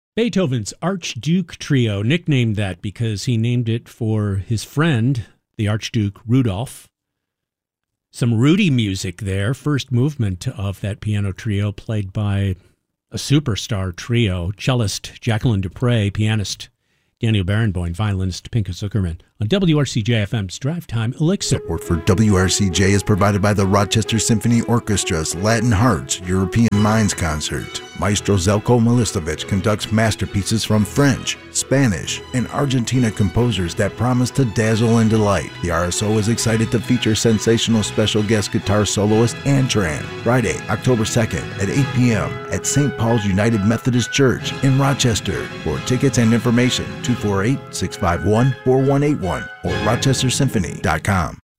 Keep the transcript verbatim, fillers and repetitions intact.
Beethoven's Archduke Trio, nicknamed that because he named it for his friend, the Archduke Rudolph. Some Rudy music there. First movement of that piano trio played by a superstar trio, cellist Jacqueline Dupre, pianist Daniel Barenboim, violinist Pinka Zuckerman. On W R C J F M's Drive Time Elixir. Support for W R C J is provided by the Rochester Symphony Orchestra's Latin Hearts European Minds Concert. Maestro Zelko Milicevic conducts masterpieces from French, Spanish, and Argentina composers that promise to dazzle and delight. The R S O is excited to feature sensational special guest guitar soloist Antran, Friday, October second at eight p.m. at Saint Paul's United Methodist Church in Rochester. For tickets and information, two four eight, six five one, four one eight one or rochester symphony dot com.